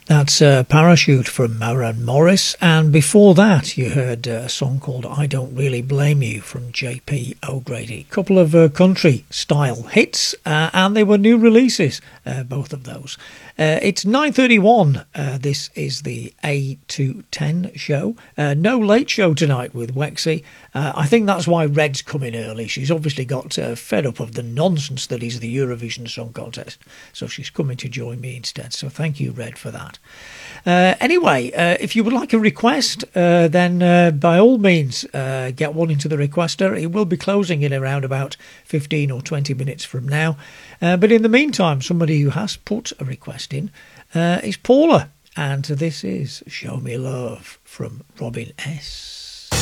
That's Parachute from Maren Morris, and before that you heard a song called I Don't Really Blame You from J.P. O'Grady. Couple of country-style hits, and they were new releases, both of those. It's 9:31. This is the A to 10 show. No late show tonight with Wexy. I think that's why Red's coming early. She's obviously got fed up of the nonsense that is the Eurovision Song Contest. So she's coming to join me instead. So thank you, Red, for that. Anyway, if you would like a request, then by all means get one into the requester. It will be closing in around about 15 or 20 minutes from now. But in the meantime, somebody who has put a request in is Paula. And this is Show Me Love from Robin S.